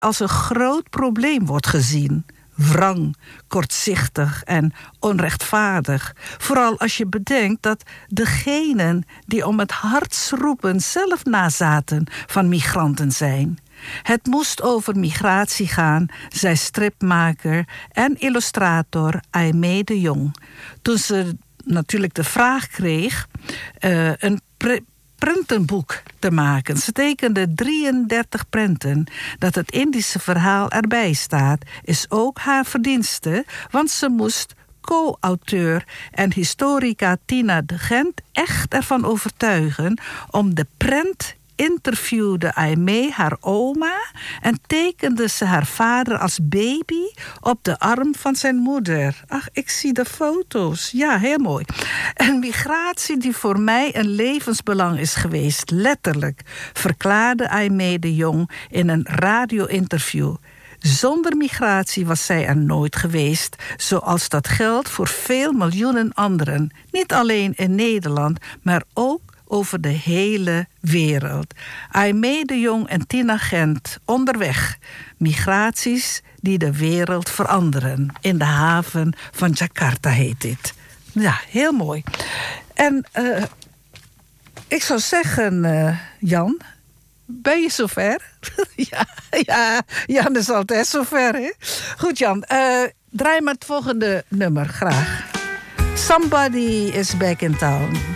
als een groot probleem wordt gezien. Wrang, kortzichtig en onrechtvaardig. Vooral als je bedenkt dat degenen die om het hardst roepen zelf nazaten van migranten zijn. Het moest over migratie gaan, zei stripmaker en illustrator Aimee de Jong. Toen ze natuurlijk de vraag kreeg een prentenboek te maken. Ze tekende 33 prenten. Dat het Indische verhaal erbij staat, is ook haar verdienste, want ze moest co-auteur en historica Tina de Gent echt ervan overtuigen om de prent interviewde Aimee haar oma en tekende ze haar vader als baby op de arm van zijn moeder. Ach, ik zie de foto's. Ja, heel mooi. Een migratie die voor mij een levensbelang is geweest, letterlijk, verklaarde Aimee de Jong in een radio-interview. Zonder migratie was zij er nooit geweest, zoals dat geldt voor veel miljoenen anderen. Niet alleen in Nederland, maar ook over de hele wereld. Aimee de Jong en Tina Gent onderweg. Migraties die de wereld veranderen. In de haven van Jakarta heet dit. Ja, heel mooi. En ik zou zeggen, Jan, ben je zover? ja, Jan is altijd zover, hè? Goed, Jan, draai maar het volgende nummer, graag. Somebody is back in town.